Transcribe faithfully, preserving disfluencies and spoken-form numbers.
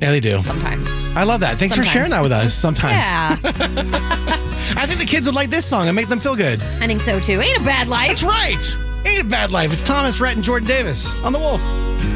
Yeah, they do. Sometimes. I love that. Thanks Sometimes. for sharing that with us. Sometimes. Yeah. I think the kids would like this song and make them feel good. I think so too. Ain't a bad life. That's right. Ain't a bad life. It's Thomas Rhett and Jordan Davis on The Wolf.